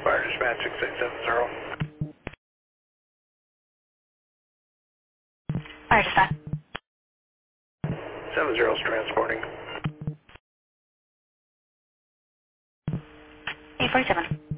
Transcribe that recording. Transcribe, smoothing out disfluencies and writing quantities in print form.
Fire dispatch 6870. Fire dispatch. 70 is transporting. 847.